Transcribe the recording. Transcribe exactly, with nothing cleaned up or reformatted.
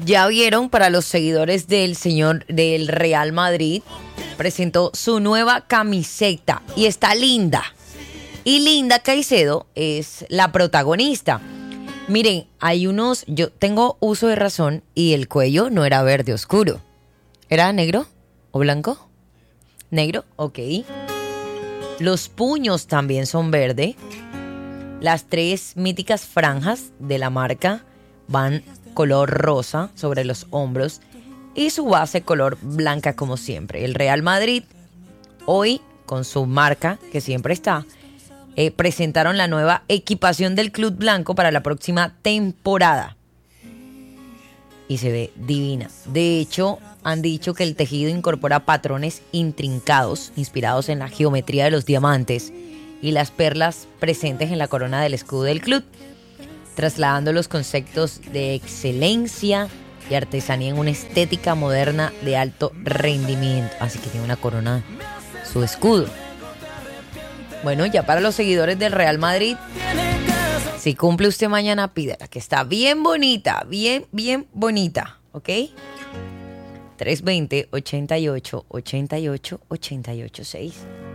ya vieron, para los seguidores del señor del Real Madrid, presentó su nueva camiseta y está linda. Y Linda Caicedo es la protagonista. Miren, hay unos, yo tengo uso de razón y el cuello no era verde oscuro. ¿Era negro o blanco? Negro, ok. Los puños también son verde. Las tres míticas franjas de la marca van color rosa sobre los hombros y su base color blanca como siempre. El Real Madrid hoy, con su marca que siempre está, eh, presentaron la nueva equipación del Club Blanco para la próxima temporada. Y se ve divina. De hecho, han dicho que el tejido incorpora patrones intrincados, inspirados en la geometría de los diamantes y las perlas presentes en la corona del escudo del club, trasladando los conceptos de excelencia y artesanía en una estética moderna de alto rendimiento. Así que tiene una corona, su escudo. Bueno, ya para los seguidores del Real Madrid, si cumple usted mañana, pídala, que está bien bonita, bien, bien bonita, ¿ok? tres dos cero, ochenta y ocho, ochenta y ocho, ochenta y ocho, seis.